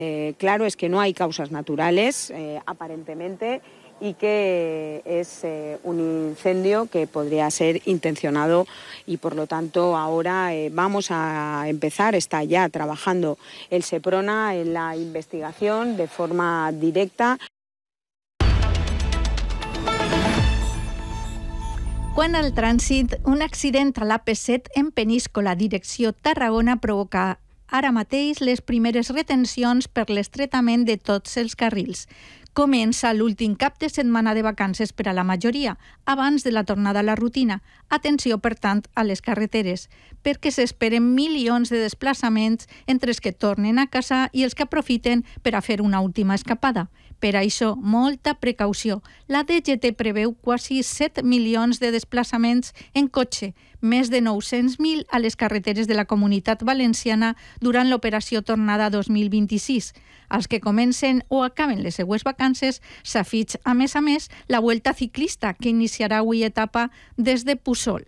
Claro es que no hay causas naturales, aparentemente, y que es un incendio que podría ser intencionado y, por lo tanto, ahora vamos a empezar, está ya trabajando el Seprona en la investigación de forma directa. Quant al trànsit, un accident a l'AP7 en Peníscola, direcció Tarragona, provoca ara mateix les primeres retencions per l'estretament de tots els carrils. Comença l'últim cap de setmana de vacances per a la majoria, abans de la tornada a la rutina. Atenció, per tant, a les carreteres, perquè s'esperen milions de desplaçaments entre els que tornen a casa i els que aprofiten per a fer una última escapada. Per això, molta precaució. La DGT preveu quasi 7 milions de desplaçaments en cotxe, més de 900.000 a les carreteres de la Comunitat Valenciana durant l'operació Tornada 2026. Els que comencen o acaben les seues vacances s'afig, a més, la Vuelta Ciclista, que iniciarà avui etapa des de Puçol.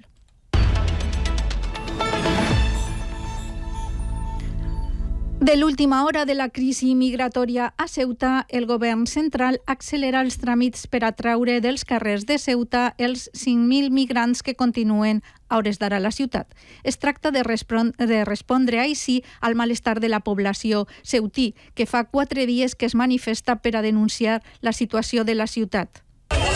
De l'última hora de la crisi migratòria a Ceuta, el govern central accelera els tràmits per atraure dels carrers de Ceuta els 5.000 migrants que continuen a hores d'ara a la ciutat. Es tracta de respondre així al malestar de la població ceutí, que fa 4 dies que es manifesta per a denunciar la situació de la ciutat.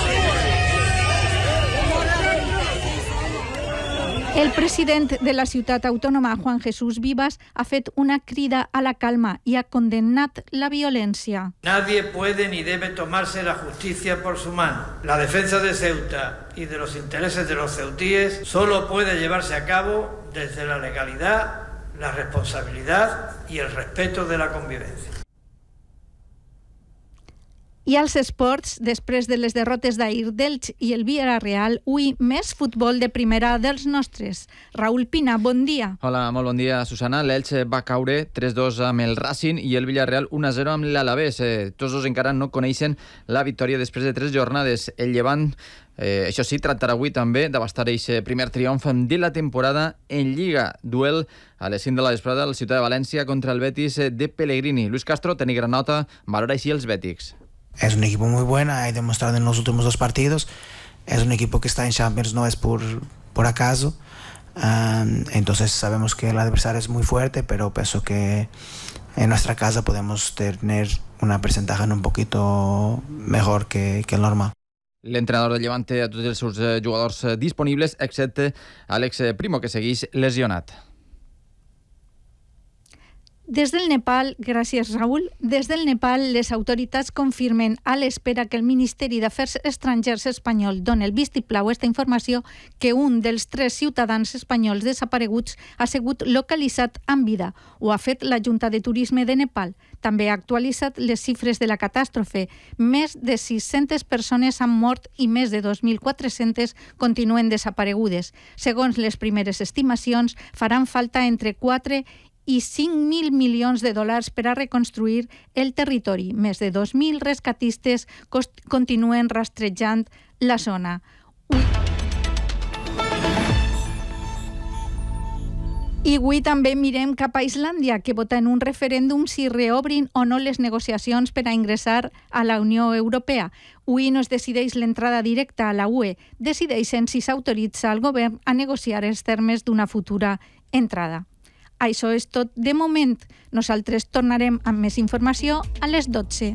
El president de la ciutat autònoma, Juan Jesús Vivas, ha fet una crida a la calma y ha condenat la violencia. Nadie puede ni debe tomarse la justicia por su mano. La defensa de Ceuta y de los intereses de los ceutíes solo puede llevarse a cabo desde la legalidad, la responsabilidad y el respeto de la convivencia. I als esports, després de les derrotes d'ahir d'Elx i el Villarreal, avui més futbol de primera dels nostres. Raúl Pina, bon dia. Hola, molt bon dia, Susana. L'Elx va caure 3-2 amb el Racing i el Villarreal 1-0 amb l'Alavés. Tots dos encara no coneixen la victòria després de 3 jornades. El Llevant, això sí, tractarà avui també d'abastar aquest primer triomf de la temporada en Lliga. Duel a les 5 de la vesprada al Ciutat de València contra el Betis de Pellegrini. Luis Castro, tenir gran nota, valora així els bètics. Es un equipo muy bueno, ha demostrado en los últimos 2 partidos. Es un equipo que está en Champions, no es por acaso. Entonces sabemos que el adversario es muy fuerte, pero pienso que en nuestra casa podemos tener una porcentaje un poquito mejor que el normal. L'entrenador del Llevant té a tots els seus jugadors disponibles, excepte Àlex Primo, que segueix lesionat. Des del Nepal, gràcies Raúl, des del Nepal les autoritats confirmen a l'espera que el Ministeri d'Afers Estrangers espanyol doni el vistiplau a aquesta informació que un dels 3 ciutadans espanyols desapareguts ha sigut localitzat amb vida. Ho ha fet la Junta de Turisme de Nepal. També ha actualitzat les xifres de la catàstrofe. Més de 600 persones han mort i més de 2.400 continuen desaparegudes. Segons les primeres estimacions, faran falta entre 4 i 5.000 milions de dòlars per a reconstruir el territori. Més de 2.000 rescatistes continuen rastrejant la zona. I avui també mirem cap a Islàndia, que vota en un referèndum si reobrin o no les negociacions per a ingressar a la Unió Europea. Avui no es decideix l'entrada directa a la UE, decideixen si s'autoritza al govern a negociar els termes d'una futura entrada. Això és tot de moment. Nosaltres tornarem amb més informació a les 12.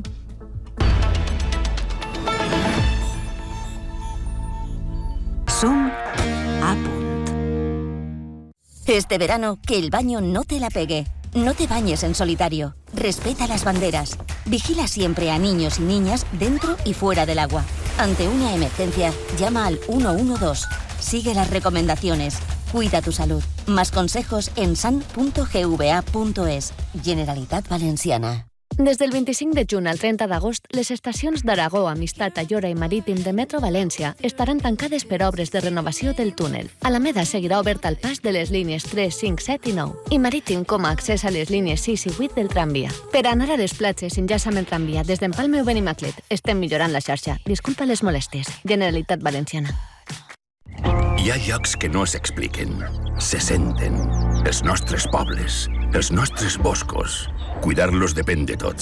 Som a punt. Este verano, que el baño no te la pegue. No te bañes en solitario. Respeta las banderas. Vigila siempre a niños y niñas dentro y fuera del agua. Ante una emergencia, llama al 112. Sigue las recomendaciones. Cuida tu salud. Más consejos en san.gva.es. Generalitat Valenciana. Des del 25 de juny al 30 d'agost, les estacions d'Aragó, Amistat, Ayora i Marítim de Metro València estaran tancades per obres de renovació del túnel. Alameda seguirà obert al pas de les línies 3, 5, 7 i 9 i Marítim com a accés a les línies 6 i 8 del tramvia. Per anar a les platges enllaça amb el tramvia des d'Empalme o Benimaclet. Estem millorant la xarxa. Disculpa les molèsties. Generalitat Valenciana. Hi ha llocs que no s'expliquen, se senten. Els nostres pobles, els nostres boscos, Cuidar-los depèn de tots.